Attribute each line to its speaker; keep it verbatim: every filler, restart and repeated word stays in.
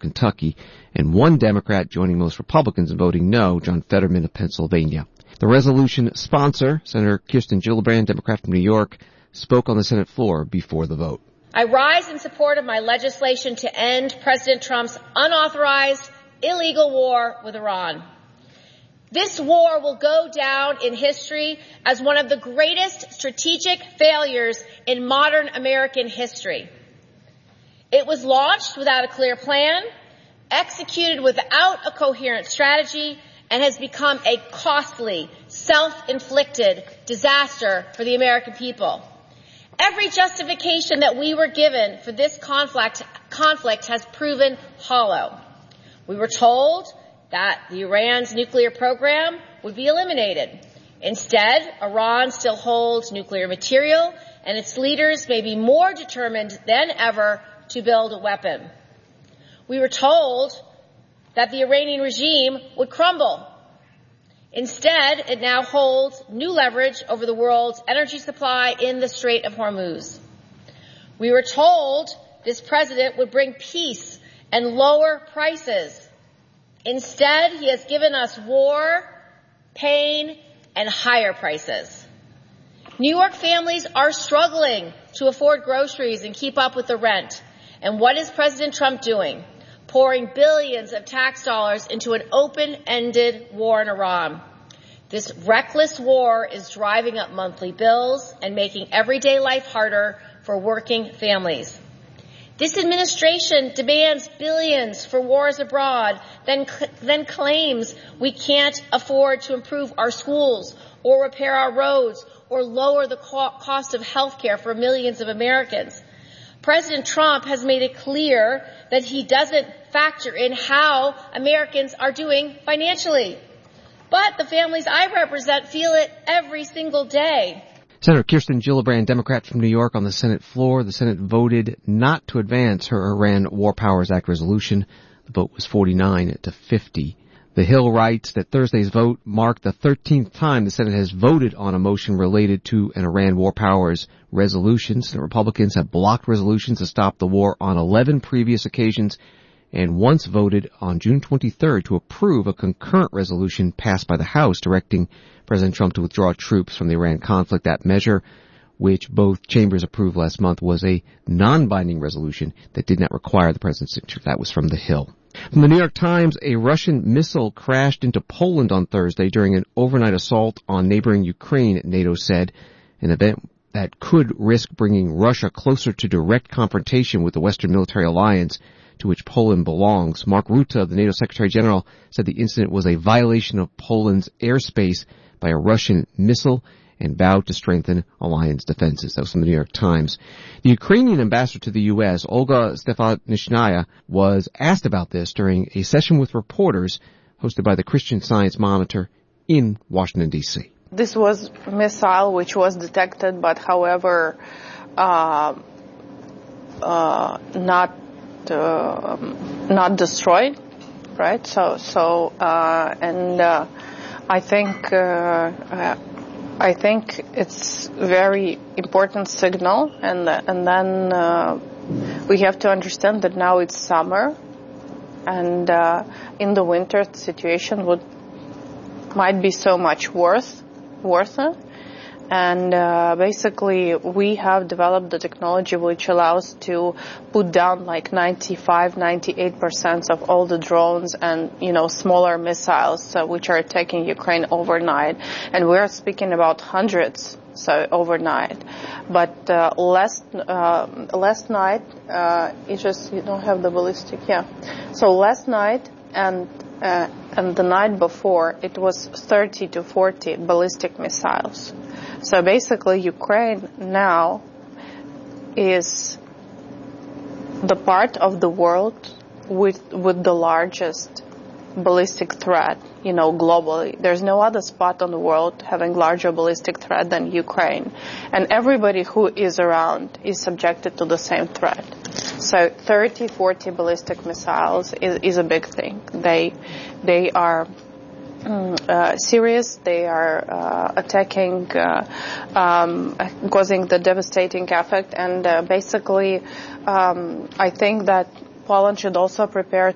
Speaker 1: Kentucky, and one Democrat joining most Republicans in voting no, John Fetterman of Pennsylvania. The resolution sponsor, Senator Kirsten Gillibrand, Democrat from New York, spoke on the Senate floor before the vote.
Speaker 2: I rise in support of my legislation to end President Trump's unauthorized, illegal war with Iran. This war will go down in history as one of the greatest strategic failures in modern American history. It was launched without a clear plan, executed without a coherent strategy, and has become a costly, self-inflicted disaster for the American people. Every justification that we were given for this conflict, conflict has proven hollow. We were told that the Iran's nuclear program would be eliminated. Instead, Iran still holds nuclear material, and its leaders may be more determined than ever to build a weapon. We were told that the Iranian regime would crumble. Instead, it now holds new leverage over the world's energy supply in the Strait of Hormuz. We were told this president would bring peace and lower prices. Instead, he has given us war, pain, and higher prices. New York families are struggling to afford groceries and keep up with the rent. And what is President Trump doing? Pouring billions of tax dollars into an open-ended war in Iran. This reckless war is driving up monthly bills and making everyday life harder for working families. This administration demands billions for wars abroad, then, then claims we can't afford to improve our schools or repair our roads or lower the co- cost of health care for millions of Americans. President Trump has made it clear that he doesn't factor in how Americans are doing financially. But the families I represent feel it every single day.
Speaker 1: Senator Kirsten Gillibrand, Democrat from New York, on the Senate floor. The Senate voted not to advance her Iran War Powers Act resolution. The vote was forty-nine to fifty. The Hill writes that Thursday's vote marked the thirteenth time the Senate has voted on a motion related to an Iran War Powers resolution. Senate Republicans have blocked resolutions to stop the war on eleven previous occasions and once voted on June twenty-third to approve a concurrent resolution passed by the House directing President Trump to withdraw troops from the Iran conflict. That measure, which both chambers approved last month, was a non-binding resolution that did not require the president's signature. That was from the Hill. From the New York Times, a Russian missile crashed into Poland on Thursday during an overnight assault on neighboring Ukraine, NATO said, an event that could risk bringing Russia closer to direct confrontation with the Western military alliance to which Poland belongs. Mark Rutte, the NATO Secretary General, said the incident was a violation of Poland's airspace by a Russian missile and vowed to strengthen alliance defenses. That was from the New York Times. The Ukrainian ambassador to the U S, Olga Stefanishnaya, was asked about this during a session with reporters hosted by the Christian Science Monitor in Washington, D C.
Speaker 3: This was a missile which was detected, but however, uh, uh, not uh, not destroyed, right? So, so, uh, and uh, I think. Uh, uh, I think it's very important signal, and and then uh, we have to understand that now it's summer, and uh, in the winter the situation would might be so much worse, worse. And uh, basically, we have developed the technology which allows to put down like ninety-five, ninety-eight percent of all the drones and, you know, smaller missiles uh, which are attacking Ukraine overnight. And we are speaking about hundreds, so overnight. But uh, last uh, last night, uh, it just you don't have the ballistic, yeah. So last night and uh, and the night before, it was thirty to forty ballistic missiles. So basically, Ukraine now is the part of the world with with the largest ballistic threat, you know, globally. There's no other spot on the world having larger ballistic threat than Ukraine. And everybody who is around is subjected to the same threat. So thirty, forty ballistic missiles is, is a big thing. They, they are Uh, serious. They are uh, attacking, uh, um, causing the devastating effect, and uh, basically, um, I think that Poland should also prepare